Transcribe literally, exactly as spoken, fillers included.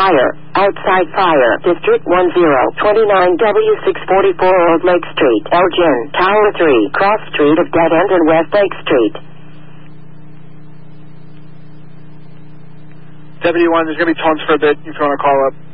Fire. Outside fire. District one zero. twenty-nine W six forty-four Old Lake Street. Elgin. Tower three. Cross Street of Dead End and West Lake Street. Deputy one, there's going to be tones for a bit if you want to call up.